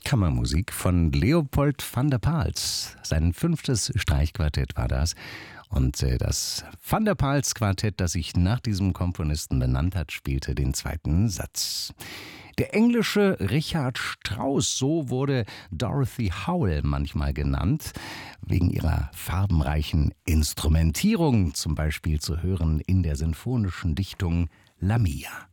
Kammermusik von Leopold van der Pals. Sein 5. Streichquartett war das. Und das Van der Pals Quartett, das sich nach diesem Komponisten benannt hat, spielte den 2. Satz. Der englische Richard Strauss, so wurde Dorothy Howell manchmal genannt, wegen ihrer farbenreichen Instrumentierung, zum Beispiel zu hören in der sinfonischen Dichtung Lamia.